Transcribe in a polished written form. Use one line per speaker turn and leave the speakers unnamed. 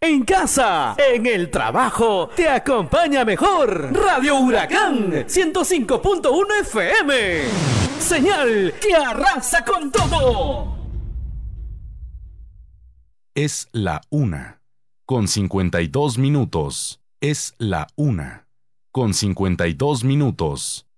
En casa, en el trabajo, te acompaña mejor. Radio Huracán 105.1 FM. Señal que arrasa con todo.
Es la 1:52. Es la 1:52.